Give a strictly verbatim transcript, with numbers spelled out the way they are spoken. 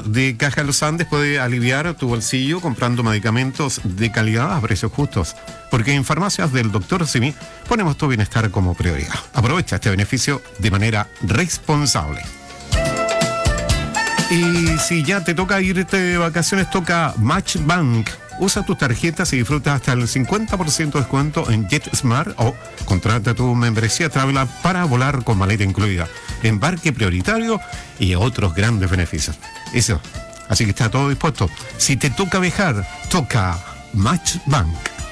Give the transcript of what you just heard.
de Caja de los Andes puede aliviar tu bolsillo comprando medicamentos de calidad a precios justos. Porque en Farmacias del doctor Simi ponemos tu bienestar como prioridad. Aprovecha este beneficio de manera responsable. Y si ya te toca irte de vacaciones, toca Match Bank. Usa tus tarjetas y disfruta hasta el cincuenta por ciento de descuento en JetSmart o contrata tu membresía Travela para volar con maleta incluida, embarque prioritario y otros grandes beneficios. Eso. Así que está todo dispuesto. Si te toca viajar, toca Match Bank.